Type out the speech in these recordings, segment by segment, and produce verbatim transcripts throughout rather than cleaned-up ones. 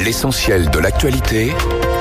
L'essentiel de l'actualité,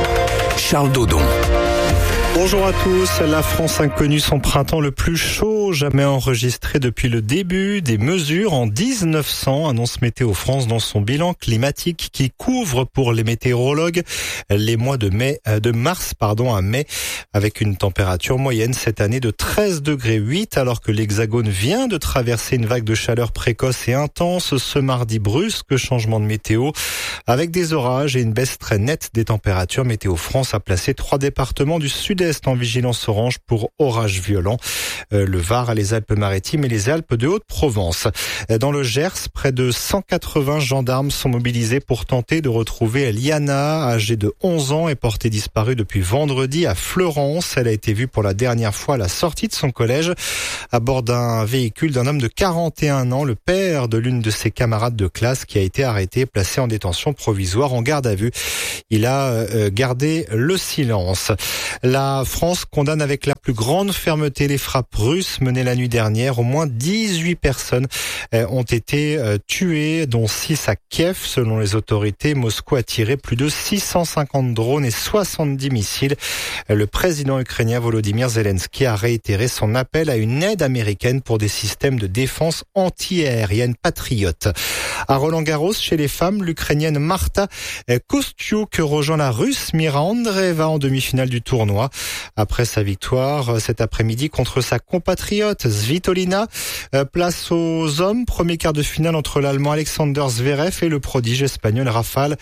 Charles Dodon. Bonjour à tous. La France a connu son printemps le plus chaud jamais enregistré depuis le début des mesures en dix-neuf cents, annonce Météo France dans son bilan climatique qui couvre pour les météorologues les mois de mai, de mars, pardon, à mai, avec une température moyenne cette année de treize degrés huit, alors que l'Hexagone vient de traverser une vague de chaleur précoce et intense ce mardi. Brusque changement de météo avec des orages et une baisse très nette des températures. Météo France a placé trois départements du sud-est en vigilance orange pour orages violents, euh, le Var, les Alpes-Maritimes et les Alpes de Haute-Provence. Dans le Gers, près de cent quatre-vingts gendarmes sont mobilisés pour tenter de retrouver Liana, âgée de onze ans et portée disparue depuis vendredi à Fleurance. Elle a été vue pour la dernière fois à la sortie de son collège à bord d'un véhicule d'un homme de quarante et un ans, le père de l'une de ses camarades de classe qui a été arrêté, placé en détention provisoire en garde à vue. Il a euh, gardé le silence. La La France condamne avec la plus grande fermeté les frappes russes menées la nuit dernière. Au moins dix-huit personnes ont été tuées, dont six à Kiev. Selon les autorités, Moscou a tiré plus de six cent cinquante drones et soixante-dix missiles. Le président ukrainien Volodymyr Zelensky a réitéré son appel à une aide américaine pour des systèmes de défense anti-aérienne patriotes. À Roland-Garros, chez les femmes, l'Ukrainienne Marta Kostyuk rejoint la Russe Mira Andreeva en demi-finale du tournoi. Après sa victoire cet après-midi contre sa compatriote Svitolina, place aux hommes, premier quart de finale entre l'Allemand Alexander Zverev et le prodige espagnol Rafael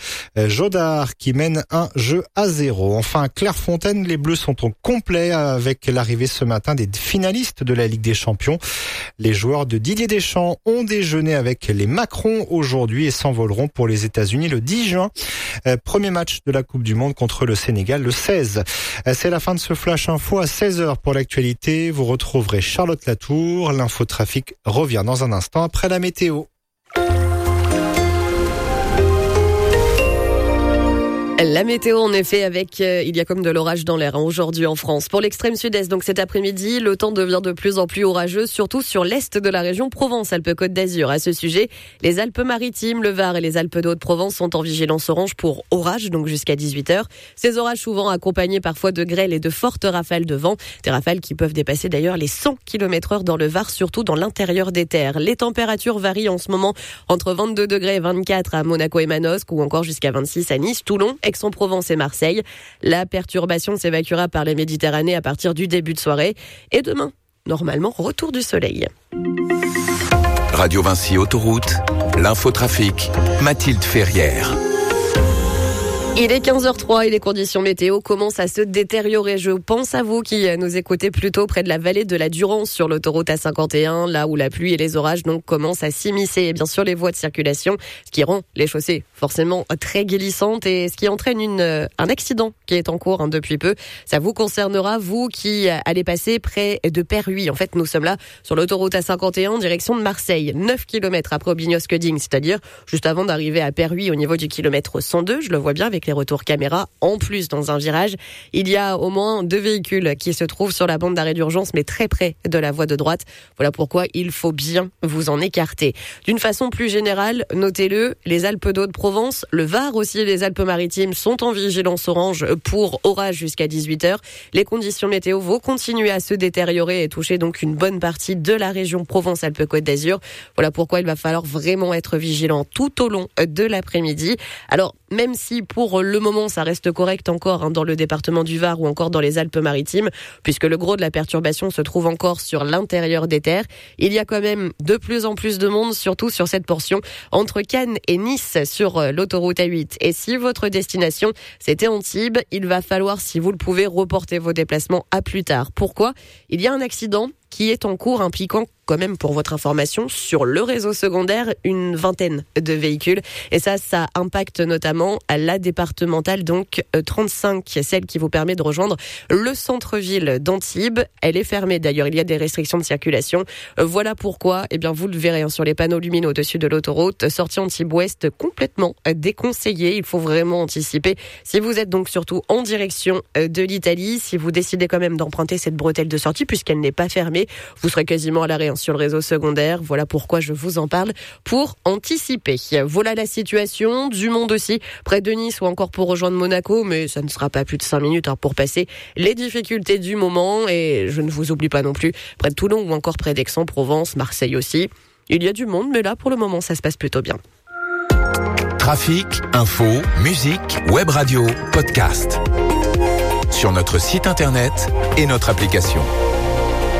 Jodar qui mène un jeu à zéro. Enfin, à Clairefontaine, les Bleus sont au complet avec l'arrivée ce matin des finalistes de la Ligue des Champions. Les joueurs de Didier Deschamps ont déjeuné avec les Macron aujourd'hui et s'envoleront pour les États-Unis le dix juin. Premier match de la Coupe du Monde contre le Sénégal le seize. C'est la fin de ce Flash Info à seize heures pour l'actualité. Vous retrouverez Charlotte Latour. L'infotrafic revient dans un instant après la météo. La météo, en effet, avec, euh, il y a comme de l'orage dans l'air hein, aujourd'hui en France. Pour l'extrême sud-est, donc cet après-midi, le temps devient de plus en plus orageux, surtout sur l'est de la région Provence-Alpes-Côte d'Azur. À ce sujet, les Alpes-Maritimes, le Var et les Alpes de Haute-Provence sont en vigilance orange pour orage, donc jusqu'à dix-huit heures. Ces orages souvent accompagnés parfois de grêle et de fortes rafales de vent. Des rafales qui peuvent dépasser d'ailleurs les cent kilomètres heure dans le Var, surtout dans l'intérieur des terres. Les températures varient en ce moment entre vingt-deux degrés et vingt-quatre à Monaco et Manosque ou encore jusqu'à vingt-six à Nice, Toulon, Aix-en-Provence et Marseille. La perturbation s'évacuera par la Méditerranée à partir du début de soirée. Et demain, normalement, retour du soleil. Radio Vinci Autoroute, l'infotrafic, Mathilde Ferrière. Il est quinze heures trois et les conditions météo commencent à se détériorer. Je pense à vous qui nous écoutez plutôt près de la vallée de la Durance sur l'autoroute A cinquante et un, là où la pluie et les orages donc commencent à s'immiscer. Et bien sûr les voies de circulation, ce qui rend les chaussées forcément très glissantes et ce qui entraîne une, un accident qui est en cours hein, depuis peu. Ça vous concernera, vous qui allez passer près de Perhuis. En fait, nous sommes là sur l'autoroute A cinquante et un, direction de Marseille. neuf kilomètres après Aubigny-Osqueding, c'est-à-dire juste avant d'arriver à Perhuis au niveau du kilomètre cent deux. Je le vois bien avec les retours caméra. En plus, dans un virage, il y a au moins deux véhicules qui se trouvent sur la bande d'arrêt d'urgence, mais très près de la voie de droite. Voilà pourquoi il faut bien vous en écarter. D'une façon plus générale, notez-le, les Alpes de Haute-Provence, le Var aussi, les Alpes-Maritimes sont en vigilance orange pour orage jusqu'à dix-huit heures. Les conditions météo vont continuer à se détériorer et toucher donc une bonne partie de la région Provence-Alpes-Côte d'Azur. Voilà pourquoi il va falloir vraiment être vigilant tout au long de l'après-midi. Alors, même si pour le moment ça reste correct encore hein, dans le département du Var ou encore dans les Alpes-Maritimes, puisque le gros de la perturbation se trouve encore sur l'intérieur des terres, il y a quand même de plus en plus de monde, surtout sur cette portion entre Cannes et Nice sur l'autoroute A huit. Et si votre destination c'était Antibes, il va falloir, si vous le pouvez, reporter vos déplacements à plus tard. Pourquoi ? Il y a un accident qui est en cours impliquant quand même pour votre information, sur le réseau secondaire, une vingtaine de véhicules. Et ça, ça impacte notamment à la départementale, donc trente-cinq, celle qui vous permet de rejoindre le centre-ville d'Antibes. Elle est fermée d'ailleurs, il y a des restrictions de circulation. Voilà pourquoi, eh bien, vous le verrez hein, sur les panneaux lumineux au-dessus de l'autoroute, sortie Antibes-Ouest complètement déconseillée. Il faut vraiment anticiper. Si vous êtes donc surtout en direction de l'Italie, si vous décidez quand même d'emprunter cette bretelle de sortie, puisqu'elle n'est pas fermée, fermé. Vous serez quasiment à l'arrêt hein, sur le réseau secondaire. Voilà pourquoi je vous en parle, pour anticiper. Voilà la situation. Du monde aussi, près de Nice ou encore pour rejoindre Monaco, mais ça ne sera pas plus de cinq minutes hein, pour passer les difficultés du moment. Et je ne vous oublie pas non plus près de Toulon ou encore près d'Aix-en-Provence, Marseille aussi. Il y a du monde, mais là, pour le moment, ça se passe plutôt bien. Trafic, info, musique, web radio, podcast. Sur notre site internet et notre application.